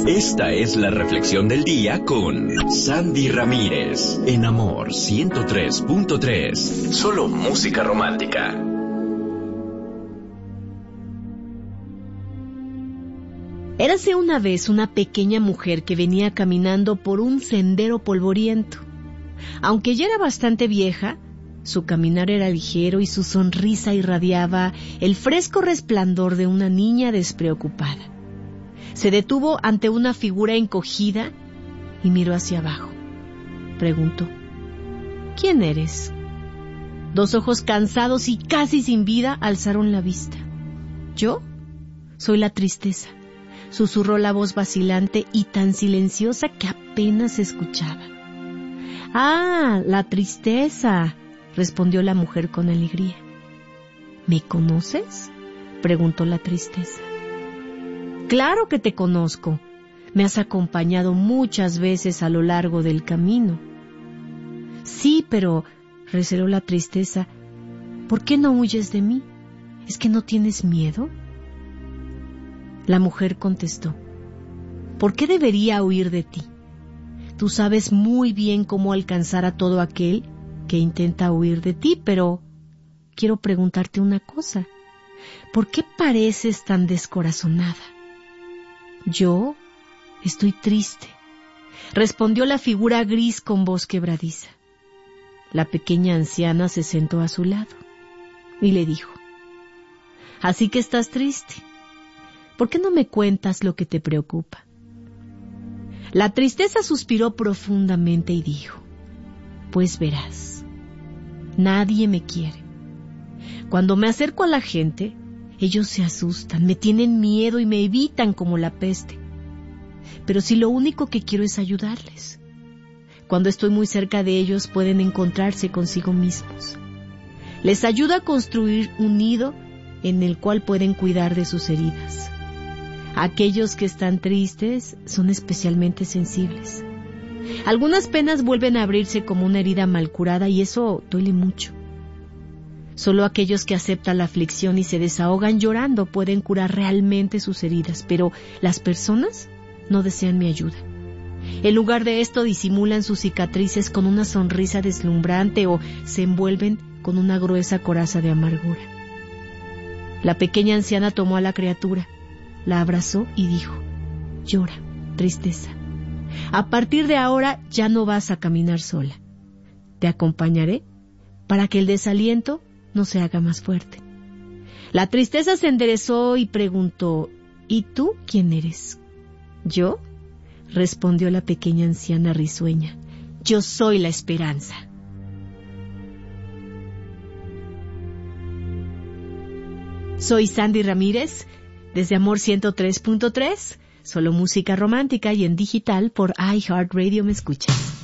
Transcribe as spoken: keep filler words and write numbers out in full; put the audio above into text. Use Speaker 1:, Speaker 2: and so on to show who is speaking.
Speaker 1: Esta es la reflexión del día con Sandy Ramírez, en Amor ciento tres punto tres. Solo música romántica.
Speaker 2: Érase una vez una pequeña mujer que venía caminando por un sendero polvoriento. Aunque ya era bastante vieja, su caminar era ligero y su sonrisa irradiaba el fresco resplandor de una niña despreocupada. Se detuvo ante una figura encogida y miró hacia abajo. Preguntó: ¿quién eres? Dos ojos cansados y casi sin vida alzaron la vista. ¿Yo? Soy la tristeza, susurró la voz vacilante y tan silenciosa que apenas se escuchaba. Ah, la tristeza, respondió la mujer con alegría. ¿Me conoces?, preguntó la tristeza. Claro que te conozco. Me has acompañado muchas veces a lo largo del camino. Sí, pero, receló la tristeza, ¿por qué no huyes de mí? ¿Es que no tienes miedo? La mujer contestó: ¿por qué debería huir de ti? Tú sabes muy bien cómo alcanzar a todo aquel que intenta huir de ti, pero quiero preguntarte una cosa. ¿Por qué pareces tan descorazonada? Yo estoy triste, respondió la figura gris con voz quebradiza. La pequeña anciana se sentó a su lado y le dijo: ¿así que estás triste? ¿Por qué no me cuentas lo que te preocupa? La tristeza suspiró profundamente y dijo: pues verás, nadie me quiere. Cuando me acerco a la gente, ellos se asustan, me tienen miedo y me evitan como la peste. Pero si lo único que quiero es ayudarles, cuando estoy muy cerca de ellos pueden encontrarse consigo mismos. Les ayudo a construir un nido en el cual pueden cuidar de sus heridas. Aquellos que están tristes son especialmente sensibles. Algunas penas vuelven a abrirse como una herida mal curada y eso duele mucho. Solo aquellos que aceptan la aflicción y se desahogan llorando pueden curar realmente sus heridas, pero las personas no desean mi ayuda. En lugar de esto disimulan sus cicatrices con una sonrisa deslumbrante o se envuelven con una gruesa coraza de amargura. La pequeña anciana tomó a la criatura, la abrazó y dijo: llora, tristeza. A partir de ahora ya no vas a caminar sola. Te acompañaré para que el desaliento no se haga más fuerte. La tristeza se enderezó y preguntó: ¿y tú quién eres? ¿Yo?, respondió la pequeña anciana risueña. Yo soy la esperanza. Soy Sandy Ramírez, desde Amor ciento tres punto tres, solo música romántica y en digital por iHeartRadio me escuchas.